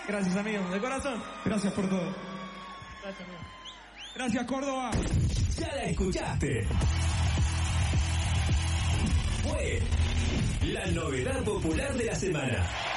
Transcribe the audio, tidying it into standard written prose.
Gracias, amigo, de corazón. Gracias por todo. Gracias, amigo. Gracias, Córdoba. Ya la escuchaste. Fue la novedad popular de la semana.